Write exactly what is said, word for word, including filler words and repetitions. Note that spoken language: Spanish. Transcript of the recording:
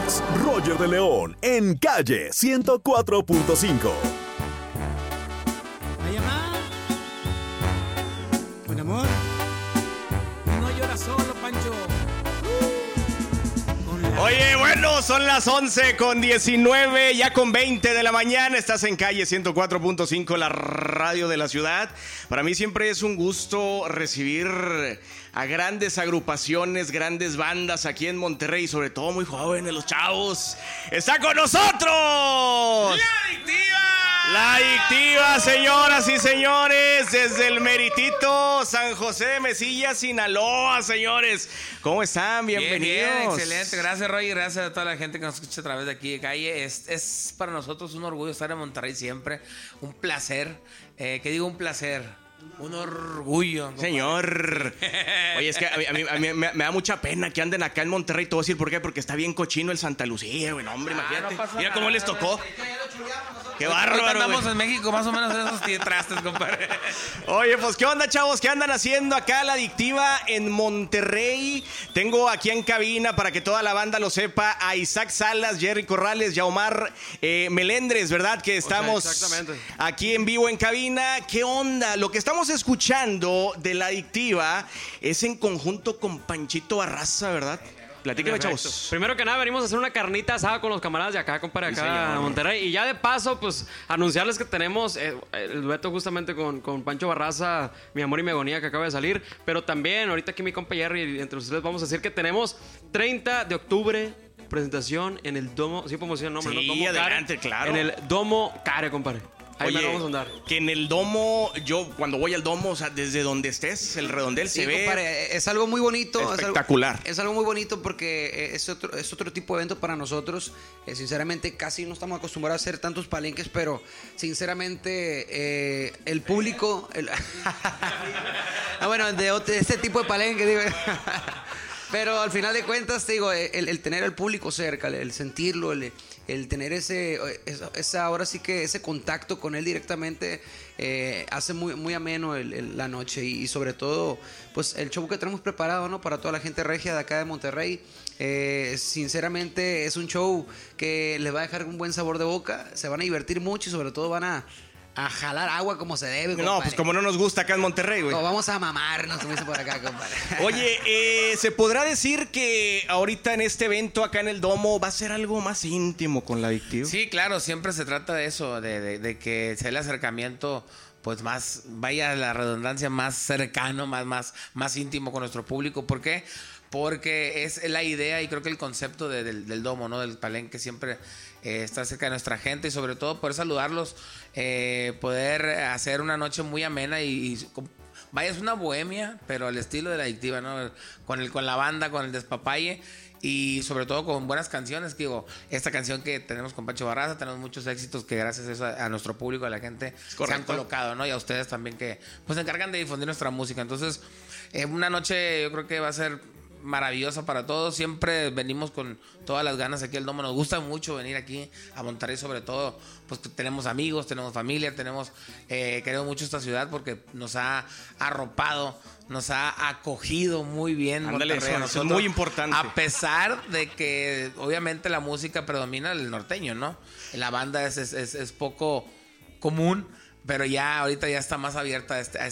es Roger de León en Calle ciento cuatro punto cinco. ¿Hay llamada? Buen amor. No llora solo, Pancho. Oye, bueno, son las once con diecinueve, ya con veinte de la mañana. Estás en Calle ciento cuatro punto cinco, la radio de la ciudad. Para mí siempre es un gusto recibir a grandes agrupaciones, grandes bandas aquí en Monterrey, sobre todo muy jóvenes, los chavos. ¡Está con nosotros! ¡La Adictiva! La Adictiva, señoras y señores, desde el meritito San José de Mesilla, Sinaloa, señores. ¿Cómo están? Bienvenidos. Bien, bien, excelente. Gracias, Roy. Gracias a toda la gente que nos escucha a través de aquí de Calle. Es, es para nosotros un orgullo estar en Monterrey siempre. Un placer. Eh, ¿Qué digo? Un placer. Un orgullo. Compadre. Señor. Oye, es que a mí, a mí, a mí me, me da mucha pena que anden acá en Monterrey. Te voy a decir por qué. Porque está bien cochino el Santa Lucía, güey. No, hombre, Ah, imagínate. no pasa Mira nada, cómo les tocó. Qué bárbaro, Ahorita andamos güey. en México más o menos en esos trastes, compadre. Oye, pues, ¿qué onda, chavos? ¿Qué andan haciendo acá La Adictiva en Monterrey? Tengo aquí en cabina, para que toda la banda lo sepa, a Isaac Salas, Jerry Corrales y a Omar eh, Melendres, ¿verdad? Que estamos o sea, aquí en vivo en cabina. ¿Qué onda? Lo que estamos escuchando de La Adictiva es en conjunto con Panchito Barraza, ¿verdad? Platíqueme, chavos. Primero que nada, venimos a hacer una carnita asada con los camaradas de acá, compadre, Sí, acá señor. en Monterrey. Y ya de paso, pues, anunciarles que tenemos eh, el dueto justamente con, con Pancho Barraza, Mi Amor y Mi Agonía, que acaba de salir. Pero también, ahorita aquí mi compa Jerry, entre ustedes vamos a decir que tenemos treinta de octubre, presentación en el Domo. ¿Sí podemos decir el nombre? Sí, ¿no? Domo adelante, Care, claro. En el Domo Care, compadre. Ahí me Oye, lo vamos a andar. que en el domo, yo cuando voy al domo, o sea, desde donde estés, el redondel Sí, se ve compadre, es algo muy bonito. espectacular. Es algo, es algo muy bonito porque es otro, es otro tipo de evento para nosotros. Eh, sinceramente, casi no estamos acostumbrados a hacer tantos palenques, pero sinceramente, eh, el público. El... no, bueno, de, otro- de este tipo de palenque, digo. Pero al final de cuentas, te digo, el, el tener al público cerca, el, el sentirlo, el, el tener ese, esa, esa, ahora sí que ese contacto con él directamente, eh, hace muy, muy ameno el, el, la noche y, y sobre todo, pues el show que tenemos preparado, ¿no? Para toda la gente regia de acá de Monterrey. Eh, sinceramente es un show que les va a dejar un buen sabor de boca, se van a divertir mucho y sobre todo van a, a jalar agua como se debe, No, compadre. pues como no nos gusta acá en Monterrey, güey. No, vamos a mamarnos, como dicen por acá, compadre. Oye, eh, ¿se podrá decir que ahorita en este evento acá en el Domo va a ser algo más íntimo con La Adictiva? Sí, claro, siempre se trata de eso, de, de, de que sea el acercamiento, pues más, vaya la redundancia, más cercano, más, más, más íntimo con nuestro público. ¿Por qué? Porque es la idea y creo que el concepto de, del, del domo, ¿no? Del palenque siempre eh, está cerca de nuestra gente y sobre todo poder saludarlos, eh, poder hacer una noche muy amena y, y vaya, es una bohemia, pero al estilo de La Adictiva, ¿no? Con, el, con la banda, con el despapalle y sobre todo con buenas canciones. Que digo, esta canción que tenemos con Pancho Barraza, tenemos muchos éxitos que gracias a eso a, a nuestro público, a la gente se han colocado, ¿no? Y a ustedes también que pues se encargan de difundir nuestra música. Entonces, eh, una noche yo creo que va a ser maravillosa para todos. Siempre venimos con todas las ganas aquí al Domo. Nos gusta mucho venir aquí a Monterrey, sobre todo pues que tenemos amigos, tenemos familia, tenemos eh, queremos mucho esta ciudad porque nos ha arropado, nos ha acogido muy bien. Ándale, Monterrey, eso, a eso es nosotros, muy importante. a pesar de que obviamente la música predomina el norteño, ¿no? La banda es, es, es, es poco común, pero ya ahorita ya está más abierta a este, a